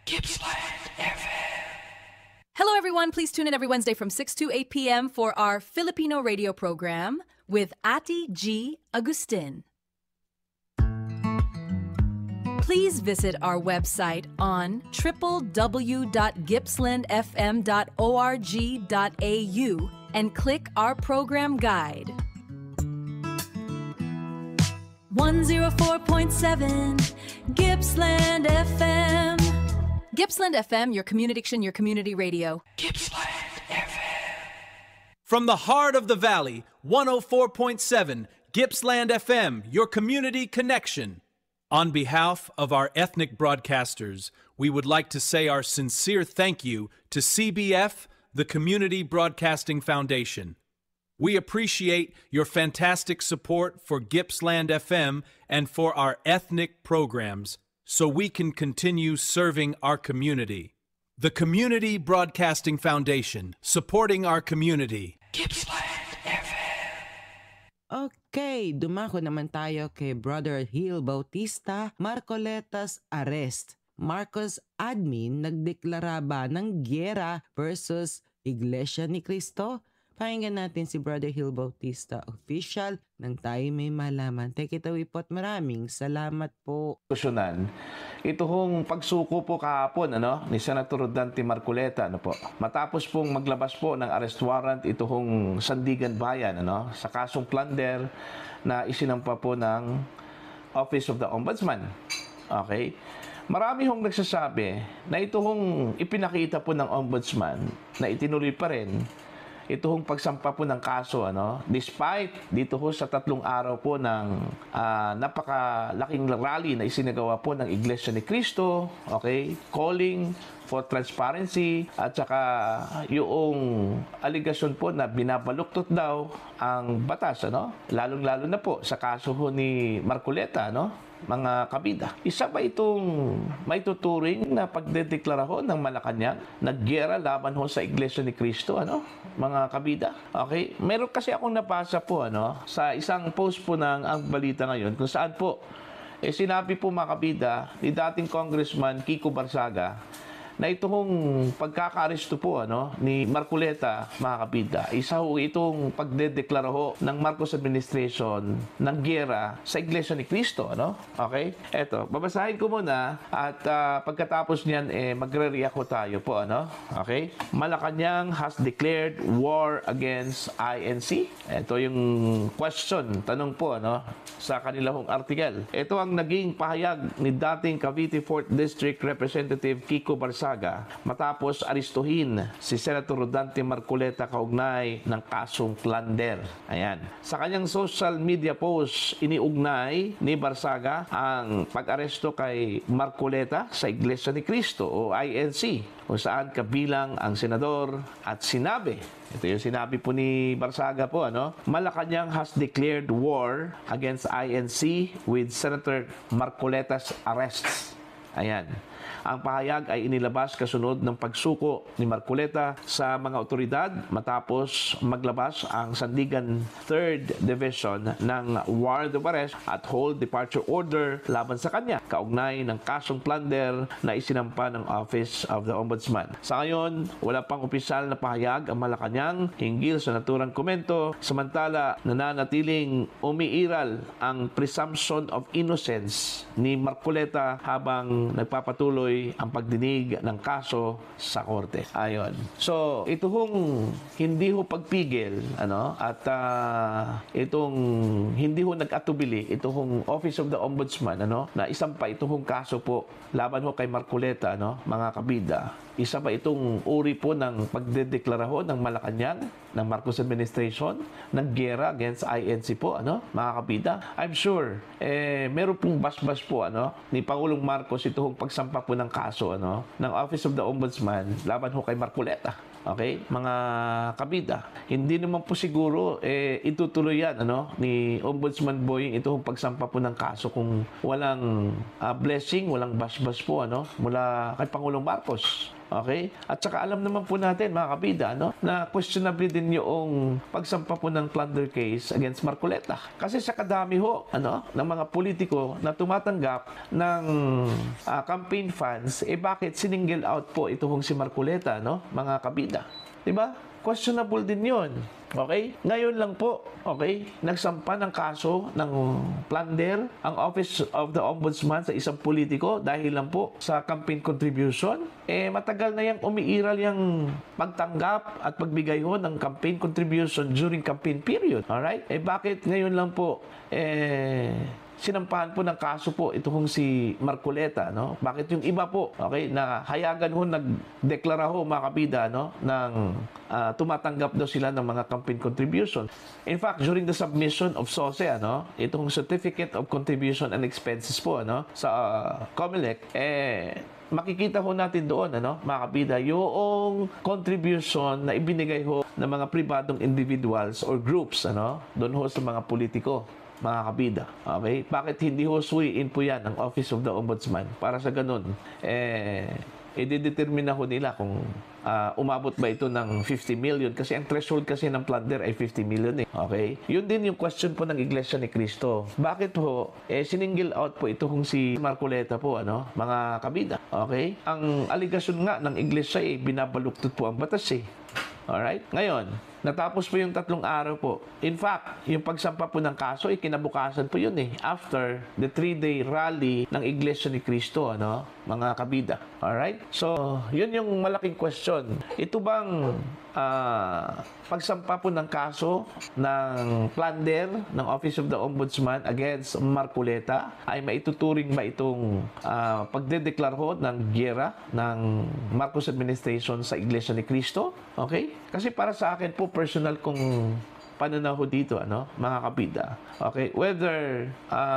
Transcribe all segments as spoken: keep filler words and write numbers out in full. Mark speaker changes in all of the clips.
Speaker 1: Gippsland F M.
Speaker 2: Hello, everyone. Please tune in every Wednesday from six to eight p.m. for our Filipino radio program with Ati G. Agustin. Please visit our website on w w w dot gippsland f m dot org dot a u and click our program guide. one oh four point seven Gippsland F M. Gippsland F M, your community action, your community radio.
Speaker 1: Gippsland F M.
Speaker 3: From the heart of the valley, one oh four point seven Gippsland F M, your community connection. On behalf of our ethnic broadcasters, we would like to say our sincere thank you to C B F, the Community Broadcasting Foundation. We appreciate your fantastic support for Gippsland F M and for our ethnic programs so we can continue serving our community. The Community Broadcasting Foundation, supporting our community.
Speaker 1: Gippsland F M.
Speaker 4: Okay, dumako naman tayo kay Brother Gil Bautista, Marcoleta's arrest. Marcos admin nagdeklara ba ng giyera versus Iglesia ni Cristo? Pakinggan natin si Brother Gil Bautista, official ng Tayo May Malaman. Take it away po at maraming salamat po.
Speaker 5: Kusyonan, ito hong pagsuko po kahapon ano, ni Senator Rodante Marcoleta. Ano po, matapos pong maglabas po ng arrest warrant, ito hong Sandigan Bayan ano, sa kasong plunder na isinampa po ng Office of the Ombudsman. Okay? Marami hong nagsasabi na ito hong ipinakita po ng Ombudsman na itinuloy pa rin ito hong pagsampa po ng kaso, ano, despite dito ho sa tatlong araw po ng uh, napakalaking rally na isinagawa po ng Iglesia ni Cristo, okay, calling for transparency at saka yung aligasyon po na binabaluktot daw ang batas, ano, lalong-lalo na po sa kaso ho ni Marcoleta, no, mga kabida. Isa ba itong may tuturing na pagdedeklara ho ng Malacanang naggiyera laban ho sa Iglesia ni Cristo, ano, mga kabida? Okay? Meron kasi akong napasa po, ano, sa isang post po ng Ang Balita Ngayon kung saan po eh, sinabi po mga kabida ni dating Congressman Kiko Barsaga na itong pagkakaaresto po ano, ni Marcoleta, mga kabida, isa ho itong pagdedeklara ho ng Marcos administration ng giyera sa Iglesia ni Cristo. Ano? Okay? Eto, babasahin ko muna at uh, pagkatapos niyan, eh, magre-react tayo po. Ano? Okay? Malacanang has declared war against I N C. Ito yung question, tanong po ano, sa kanila hong article. Ito ang naging pahayag ni dating Cavite fourth District Representative Kiko Barsaga matapos aristuhin si Senator Rodante Marcoleta kaugnay ng kasong plunder. Ayan. Sa kanyang social media post, iniugnay ni Barsaga ang pag-aresto kay Marcoleta sa Iglesia ni Cristo o I N C, kung saan kabilang ang senador at sinabi, ito yung sinabi po ni Barsaga po, ano, Malacanang has declared war against I N C with Senator Marcoleta's arrests. Ayan. Ang pahayag ay inilabas kasunod ng pagsuko ni Marcoleta sa mga otoridad matapos maglabas ang Sandigan third Division ng warrant of arrest at hold departure order laban sa kanya kaugnay ng kasong plunder na isinampa ng Office of the Ombudsman. Sa ngayon, wala pang opisyal na pahayag ang Malacanang hinggil sa naturang komento, samantala nananatiling umiiral ang presumption of innocence ni Marcoleta habang nagpapatuloy ang pagdinig ng kaso sa korte. Ayon. So, ito hong hindi ho pagpigil, ano, at uh, itong hindi ho nag-atubili, ito hong Office of the Ombudsman, ano, na isang pa ito hong kaso po laban ho kay Marcoleta, ano, mga kabida. Isa pa itong uri po ng pagdedeklara ho ng Malacanang, ng Marcos administration, ng giyera against I N C po, ano, mga kabida. I'm sure, eh, meron pong basbas po, ano, ni Pangulong Marcos itong pagsampa po ng kaso, ano, ng Office of the Ombudsman laban ho kay Marcoleta. Okay? Mga kabida. Hindi naman po siguro eh, itutuloy yan ano, ni Ombudsman Boying itong pagsampa po ng kaso kung walang uh, blessing, walang basbas po ano, mula kay Pangulong Marcos. Okay? At saka alam naman po natin, mga kabida, no, na questionable din yung pagsampa po ng plunder case against Marcoleta. Kasi sa kadami ho, ano, ng mga politiko na tumatanggap ng uh, campaign funds, eh bakit siningle out po ito hong si Marcoleta, no, mga kabida? Diba? Questionable din yun. Okay? Ngayon lang po, okay, nagsampa ng kaso ng plunder ang Office of the Ombudsman sa isang politiko dahil lang po sa campaign contribution. Eh, matagal na yang umiiral yung pagtanggap at pagbigay ho ng campaign contribution during campaign period. Alright? Eh, bakit ngayon lang po, eh, sinampahan po ng kaso po itong si Marcoleta, no? Bakit yung iba po, okay, na hayagan ho, nagdeklara ho, mga kabida, no, ng uh, tumatanggap daw sila ng mga campaign contribution. In fact, during the submission of S O S E, ano, itong Certificate of Contribution and Expenses po, ano, sa uh, COMELEC, eh, makikita ho natin doon, ano, mga kabida, yung contribution na ibinigay ho ng mga pribadong individuals or groups, ano, doon ho sa mga politiko, mga kabida. Okay? Bakit hindi ho suwiin po yan ang Office of the Ombudsman? Para sa ganun, eh, i-determine ho nila kung uh, umabot ba ito ng fifty million. Kasi ang threshold kasi ng plunder ay fifty million eh. Okay? Yun din yung question po ng Iglesia ni Cristo. Bakit ho, eh, siningle out po ito kung si Marcoleta po, ano, mga kabida. Okay? Ang aligasyon nga ng Iglesia eh, binabaluktot po ang batas eh. Alright? Ngayon, natapos po yung tatlong araw po. In fact, yung pagsampa po ng kaso, eh, kinabukasan po yun eh. After the three-day rally ng Iglesia ni Cristo, ano, mga kabida. Alright? So, yun yung malaking question. Ito bang uh, pagsampa po ng kaso ng plunder ng Office of the Ombudsman against Marcoleta ay maituturing ba itong uh, pagdedeklarho ng giyera ng Marcos administration sa Iglesia ni Cristo? Okay? Kasi para sa akin po, personal kong pananaw dito, ano, mga kabida. Okay? Whether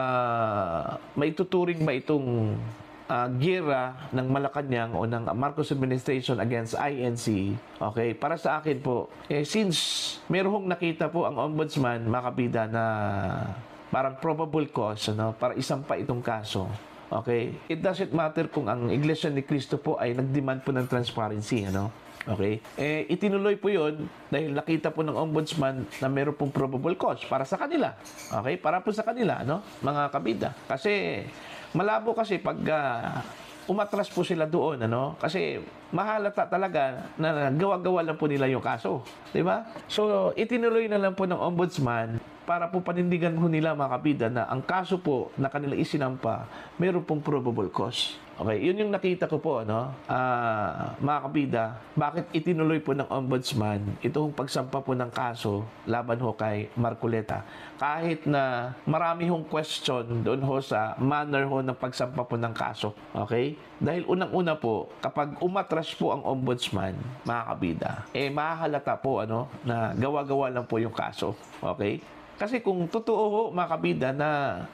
Speaker 5: uh, maituturing ba itong Uh, giyera ng Malacanang o ng Marcos administration against I N C, okay, para sa akin po, eh, since merong nakita po ang ombudsman, mga kabida, na parang probable cause, ano, para isampa itong kaso, okay, it doesn't matter kung ang Iglesia ni Cristo po ay nagdemand po ng transparency, ano, okay, eh, itinuloy po yun dahil nakita po ng ombudsman na meron pong probable cause para sa kanila, okay, para po sa kanila, ano, mga kabida, kasi malabo kasi pag uh, umatras po sila doon, ano? Kasi mahalata talaga na gawa-gawa lang po nila yung kaso. Di ba? So, itinuloy na lang po ng ombudsman para po panindigan po nila, mga kabida, na ang kaso po na kanila isinampa, meron pong probable cause. Okay, yun yung nakita ko po, no? Uh, mga kabida, bakit itinuloy po ng ombudsman itong pagsampa po ng kaso laban ho kay Marcoleta. Kahit na marami hong question doon ho sa manner ho ng pagsampa po ng kaso. Okay? Dahil unang-una po, kapag umatras po ang ombudsman, mga kabida, eh mahahalata po, ano, na gawa-gawa lang po yung kaso. Okay? Kasi kung totoo ho, mga kabida, na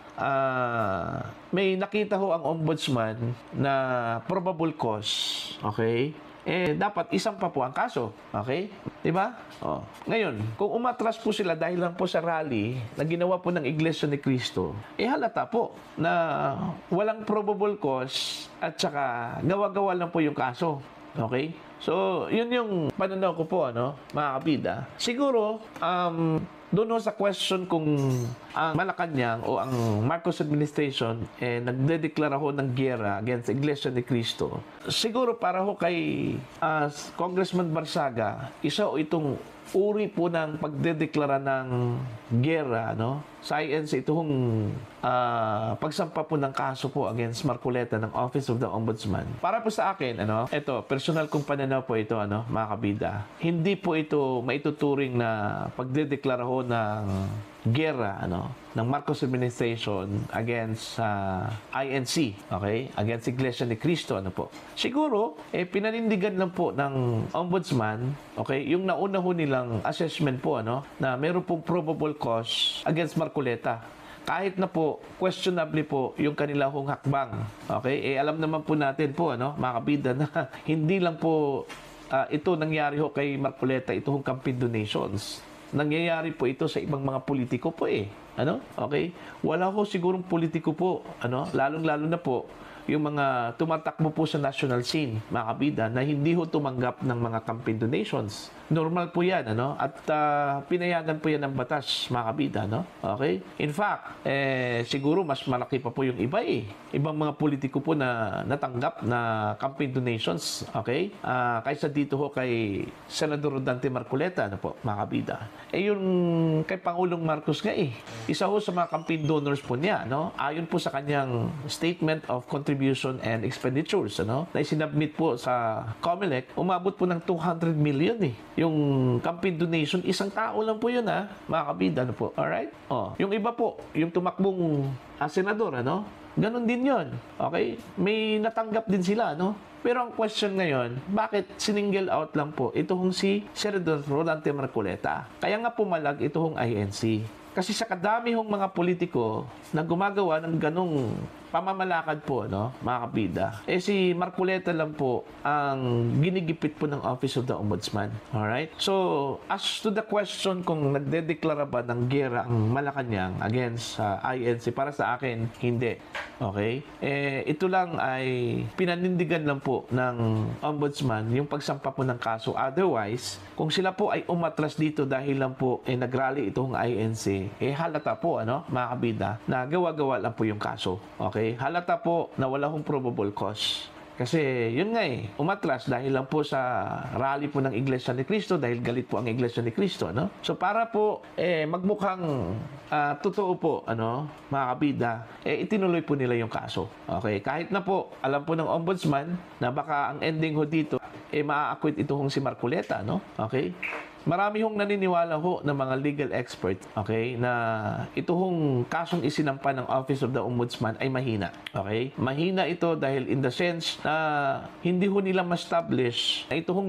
Speaker 5: uh, may nakita ho ang ombudsman na probable cause, okay, eh dapat isang pa po ang kaso, okay? Diba? Oh. Ngayon, kung umatras po sila dahil lang po sa rally na ginawa po ng Iglesia ni Cristo, eh halata po na walang probable cause at saka gawa-gawa lang po yung kaso, okay? So, yun yung pananaw ko po, ano, mga kabida. Siguro, um, doon ho sa question kung ang Malacanang o ang Marcos administration eh, nagdedeklara ho ng giyera against Iglesia ni Cristo. Siguro para ho kay uh, Congressman Barsaga, isa o itong uri po ng pagdedeklara ng giyera, no? Sa I N C, itong uh, pagsampa po ng kaso po against Marcoleta ng Office of the Ombudsman. Para po sa akin, ano, ito, personal kong pananaw po ito, ano, mga kabida. Hindi po ito maituturing na pagdedeklara ho ng giyera, ano, ng Marcos administration against uh, I N C, okay? Against Iglesia ni Cristo, ano po. Siguro, eh, pinanindigan lang po ng ombudsman, okay, yung nauna ho nilang assessment po, ano, na meron pong probable cause against Marcoleta. Kahit na po, questionably po, yung kanila hong hakbang. Okay? Eh, alam naman po natin po, ano, mga kabida, na hindi lang po uh, ito nangyari ho kay Marcoleta, ito hong campaign donations. Nangyayari po ito sa ibang mga politiko po eh. Ano? Okay? Wala ho sigurong politiko po, ano, lalong-lalo na po yung mga tumatakbo po sa national scene, mga kabida, na hindi ho tumanggap ng mga campaign donations. Normal po yan, ano? At uh, pinayagan po yan ng batas, mga kabida, no? Okay? In fact, eh, siguro mas malaki pa po yung iba eh. Ibang mga politiko po na natanggap na campaign donations, okay? Uh, kaysa dito ho kay Senador Rodante Marcoleta, ano po, mga kabida. Eh yung kay Pangulong Marcos nga eh. Isa ho sa mga campaign donors po niya, no? Ayon po sa kanyang Statement of Contribution and Expenditures, ano? Na isinabmit po sa COMELEC, umabot po ng two hundred million eh. Yung campaign donation, isang tao lang po yun ha, mga kabida, ano po. Alright? Oh, yung iba po, yung tumakbong uh, senador, ano? Ganon din yon. Okay? May natanggap din sila, no? Pero ang question ngayon, bakit siningle out lang po itong si Senador Rodante Marcoleta? Kaya nga pumalag itong I N C. Kasi sa kadami hong mga politiko na gumagawa ng ganong pamamalakad po, no, mga kabida, eh si Marcoleta lang po ang ginigipit po ng Office of the Ombudsman. Alright? So, as to the question kung nagdedeklara ba ng gera ang Malacanang against sa uh, I N C, para sa akin, hindi. Okay? Eh, ito lang ay pinanindigan lang po ng Ombudsman yung pagsampa po ng kaso. Otherwise, kung sila po ay umatras dito dahil lang po eh, nagrally itong I N C, eh halata po, ano, mga kabida, na gawa-gawa lang po yung kaso. Okay? Halata po na wala hong probable cause. Kasi yun nga eh, umatras dahil lang po sa rally po ng Iglesia ni Cristo, dahil galit po ang Iglesia ni Cristo, no? So para po eh magmukhang uh, totoo po, ano, mga kabida, eh itinuloy po nila yung kaso. Okay, kahit na po alam po ng Ombudsman na baka ang ending ho dito eh maa-acquit ito hong si Marcoleta, no? Okay? Marami hong naniniwala ho ng mga legal expert, okay, na ito hong kasong isinampa ng Office of the Ombudsman ay mahina. Okay? Mahina ito dahil in the sense na hindi ho nila ma-establish na ito hong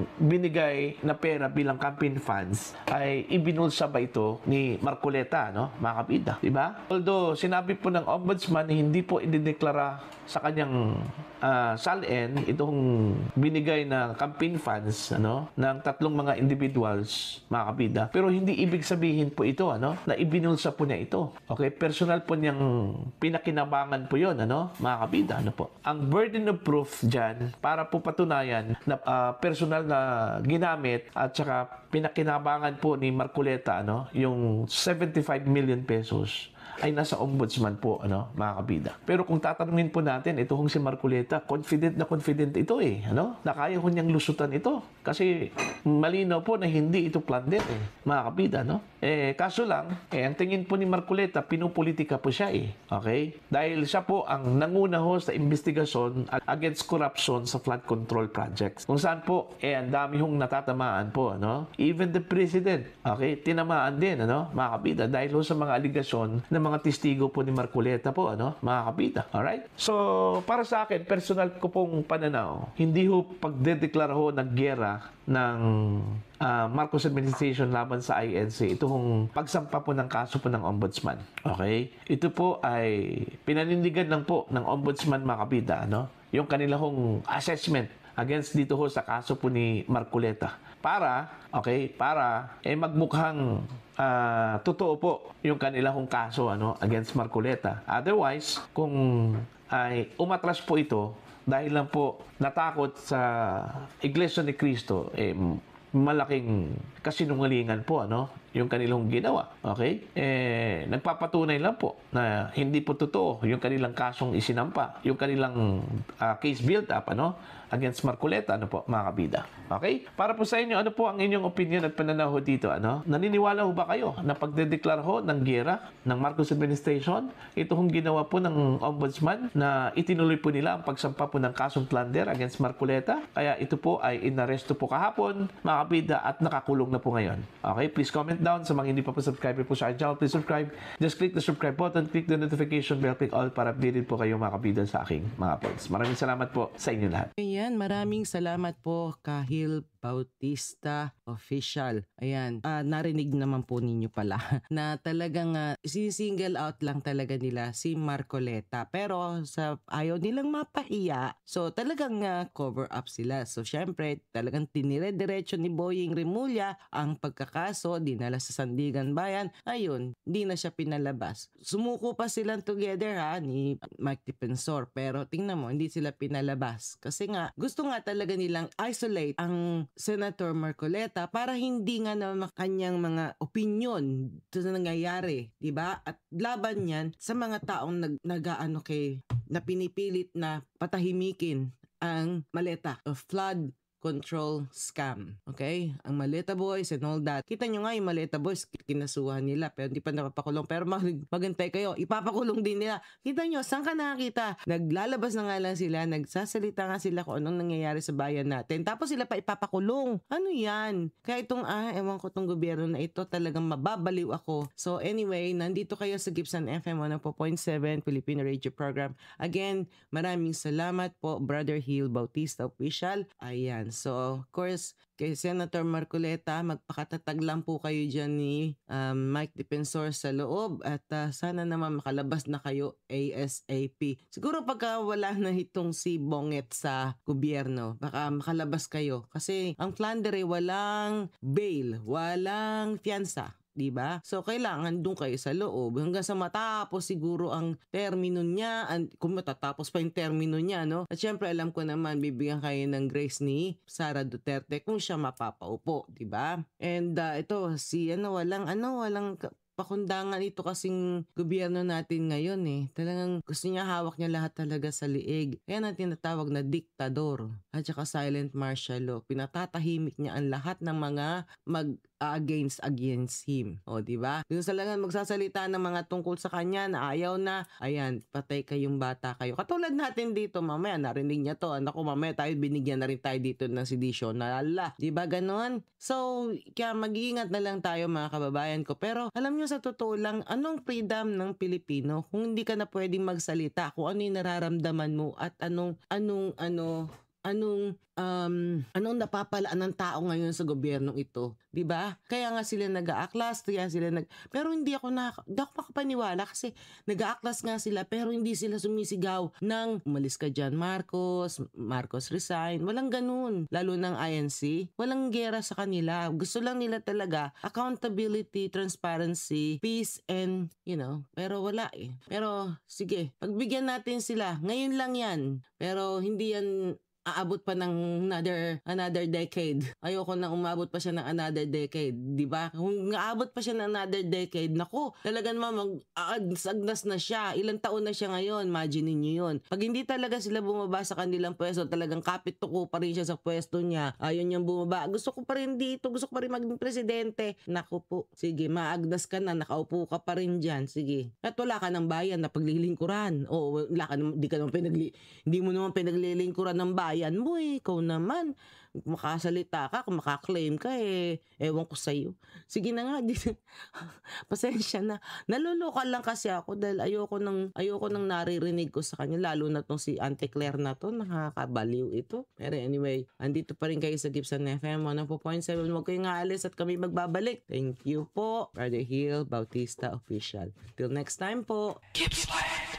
Speaker 5: binigay na pera bilang campaign funds ay ibinulsa ba ito ni Marcoleta, no? Mga kabida, diba? Although sinabi po ng Ombudsman na hindi po idineklara sa kanyang uh, salin itong binigay na campaign funds, ano, ng tatlong mga individuals, mga kabida. Pero hindi ibig sabihin po ito, ano, na ibinulsa po niya ito. Okay, personal po niyang pinakinabangan po 'yon, ano, mga kabida, ano po. Ang burden of proof diyan para po patunayan na uh, personal na ginamit at saka pinakinabangan po ni Marcoleta, ano, yung seventy-five million pesos ay nasa Ombudsman po, ano, mga kabida. Pero kung tatanungin po natin, ito hong si Marcoleta, confident na confident ito eh, ano, na kaya ho niyang lusutan ito. Kasi malinaw po na hindi ito plunder eh, mga kabida, no? Eh, kaso lang, eh, ang tingin po ni Marcoleta, pinupolitika po siya eh, okay? Dahil siya po ang nanguna ho sa investigasyon against corruption sa flood control projects. Kung saan po, eh, ang dami hong natatamaan po, no? Even the President, okay, tinamaan din, ano, mga kabida, dahil ho sa mga aligasyon na mga testigo po ni Marcoleta po, ano, mga kabida. Alright? So, para sa akin, personal ko pong pananaw, hindi ho pagdedeklara ho ng gera ng uh, Marcos administration laban sa I N C, ito hong pagsampa po ng kaso po ng Ombudsman. Okay? Ito po ay pinanindigan lang po ng Ombudsman, mga kabida, ano, yung kanila hong assessment against dito ho sa kaso po ni Marcoleta. Para, okay, para eh magmukhang uh, totoo po yung kanilang kaso, ano, against Marcoleta. Otherwise, kung ay umatras po ito dahil lang po natakot sa Iglesia ni Cristo, eh malaking kasinungalingan po, ano, yung kanilang ginawa. Okay? Eh, nagpapatunay lang po na hindi po totoo yung kanilang kasong isinampa, yung kanilang uh, case built up, ano, against Marcoleta, ano po, mga kabida. Okay? Para po sa inyo, ano po ang inyong opinion at pananaw ho dito, ano? Naniniwala ho ba kayo na pagdedeklara ho ng gera ng Marcos administration, ito hong ginawa po ng Ombudsman na itinuloy po nila ang pagsampa po ng kasong plunder against Marcoleta? Kaya ito po ay inaresto po kahapon, mga kabida, at nakakulong na po ngayon. Okay? Please comment down sa mga hindi pa po subscribe po sa aking channel. Please subscribe. Just click the subscribe button, click the notification bell, click all para updated po kayo, mga kabida, sa aking mga posts. Maraming salamat po sa inyo lahat.
Speaker 4: Ayan, maraming salamat po, Kahil Bautista Official. Ayan, uh, narinig naman po ninyo pala na talagang uh, si-single out lang talaga nila si Marcoleta. Pero sa ayaw nilang mapahiya, so talagang uh, cover up sila. So syempre, talagang tinire-diretso ni Boying Remulla ang pagkakaso, dinala para sa Sandigan Bayan, ayun, hindi na siya pinalabas. Sumuko pa silang together ha, ni Mike Defensor, pero tingnan mo, hindi sila pinalabas. Kasi nga, gusto nga talaga nilang isolate ang Senator Marcoleta para hindi nga na kanyang mga opinion sa nangyayari, di ba? At laban yan sa mga taong nag, nag-ano kay, na pinipilit na patahimikin ang Maleta of flood control scam. Okay? Ang Maleta Boys and all that. Kita nyo nga yung Maleta Boys, kinasuhan nila pero hindi pa napapakulong. Pero mag magantay kayo, ipapakulong din nila. Kita nyo, saan ka nakakita? Naglalabas na nga lang sila, nagsasalita nga sila kung anong nangyayari sa bayan natin. Tapos sila pa ipapakulong. Ano yan? Kaya itong, ah, ewan ko itong gobyerno na ito, talagang mababaliw ako. So anyway, nandito kayo sa Gibson F M one oh four point seven Filipino Radio Program. Again, maraming salamat po, Brother Hill Bautista Official. Ayan. So, of course, kay Senator Marcoleta, magpakatatag lang po kayo dyan ni um, Mike Defensor sa loob at uh, sana naman makalabas na kayo ASAP. Siguro pagka wala na itong si Bonget sa gobyerno, baka makalabas kayo. Kasi ang Flandre walang bail, walang fianza. Diba? So, kailangan doon kayo sa loob hanggang sa matapos siguro ang termino niya, and, kung matatapos pa yung termino niya, no? At syempre, alam ko naman, bibigyan kayo ng grace ni Sara Duterte kung siya mapapaupo, diba? And uh, ito, si ano, walang, ano, walang pakundangan ito kasing gobyerno natin ngayon eh. Talagang gusto niya hawak niya lahat talaga sa liig. Kaya na tinatawag na diktador at saka silent martial law. Pinatatahimik niya ang lahat ng mga mag against against him. O, di ba? Yung talagang magsasalita ng mga tungkol sa kanya na ayaw na, ayan, patay kayong bata kayo. Katulad natin dito, mamaya narinig niya to. Anak ko, mamaya tayo binigyan na rin tayo dito ng sedisyon na ala. Di ba ganon? So, kaya mag-iingat na lang tayo mga kababayan ko. Pero alam niyo sa totoo lang, anong freedom ng Pilipino kung hindi ka na pwedeng magsalita kung ano yung nararamdaman mo at anong, anong, ano, anong um anong napapalaan ng tao ngayon sa gobyernong ito, 'di ba? Kaya nga sila nag-aaklas, kaya sila nag pero hindi ako na hindi ako makapaniwala kasi nag-aaklas nga sila pero hindi sila sumisigaw ng umalis ka diyan Marcos, Marcos resign. Walang ganun. Lalo ng I N C, walang gera sa kanila. Gusto lang nila talaga accountability, transparency, peace and you know, pero wala eh. Pero sige, pagbigyan natin sila. Ngayon lang 'yan. Pero hindi yan aabot pa ng another another decade. Ayoko na umabot pa siya ng another decade, 'di ba? Kung aabot pa siya ng another decade, nako, talagang mag-agnas na siya. Ilang taon na siya ngayon, imagine niyo 'yun. Pag hindi talaga sila bumaba sa kanilang pwesto, talagang kapit tuko pa rin siya sa pwesto niya. Ayun yung bumaba. Gusto ko pa rin dito, gusto ko pa rin maging presidente. Nako po. Sige, maagnas ka na, nakaupo ka pa rin diyan. Sige. At wala ka ng bayan na paglilingkuran. O wala ka naman, di ka naman pinagli hindi mo naman pinaglilingkuran ng bayan. Yan mo eh, ikaw naman makasalita ka, kung makaklaim ka eh, ewan ko sa'yo. Sige na nga, pasensya na. Naluluka lang kasi ako dahil ayoko nang, ayoko nang naririnig ko sa kanya, lalo na tong si Auntie Claire na to, nakakabaliw ito. Pero anyway, andito pa rin kayo sa Gibson F M one oh four point seven. Huwag kayong aalis at kami magbabalik. Thank you po, Brother Hill Bautista Official. Till next time po.
Speaker 1: Gippsland.